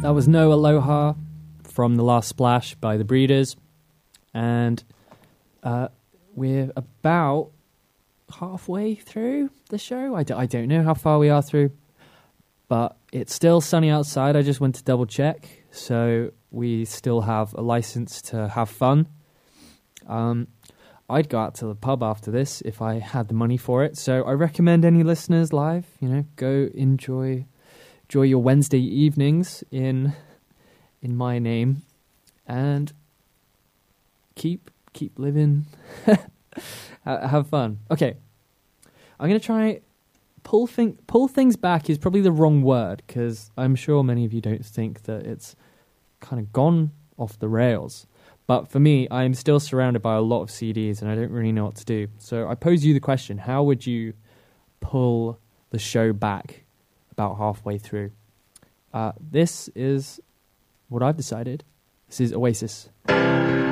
That was No Aloha from The Last Splash by The Breeders. And we're about halfway through the show. I don't know how far we are through, but it's still sunny outside. I just went to double check. So we still have a license to have fun. I'd go out to the pub after this if I had the money for it. So I recommend any listeners live, go enjoy your Wednesday evenings in my name, and keep living. Have fun. Okay, I'm gonna try pull things back is probably the wrong word, because I'm sure many of you don't think that it's kind of gone off the rails. But for me, I'm still surrounded by a lot of CDs and I don't really know what to do. So I pose you the question, how would you pull the show back about halfway through? This is what I've decided. This is Oasis.